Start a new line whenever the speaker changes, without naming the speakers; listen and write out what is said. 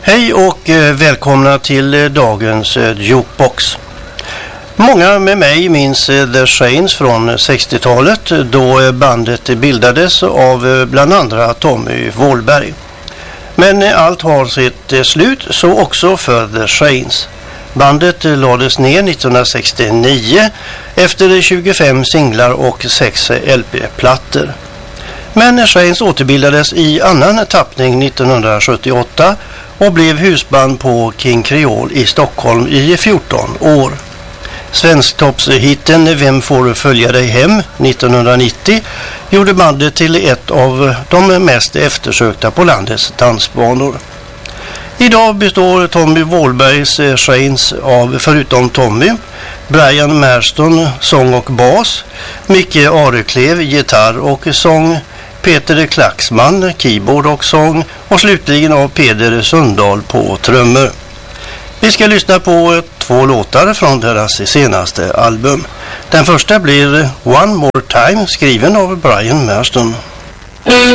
Hej och välkomna till dagens Jukebox. Många med mig minns The Shanes från 60-talet då bandet bildades av bland andra Tommy Wåhlberg. Men allt har sitt slut, så också för The Shanes. Bandet lades ner 1969 efter 25 singlar och 6 LP-plattor. Men Shanes återbildades i annan tappning 1978 och blev husband på King Creole i Stockholm i 14 år. Svensktoppshitten Vem får du följa dig hem 1990 gjorde bandet till ett av de mest eftersökta på landets dansbanor. Idag består Tommy Wåhlbergs Shanes av, förutom Tommy, Brian Marston sång och bas, Micke Areklev gitarr och sång, Peter Klaxman keyboard och sång och slutligen av Peder Sundahl på trummor. Vi ska lyssna på 2 låtar från deras senaste album. Den första blir One More Time, skriven av Brian Marston.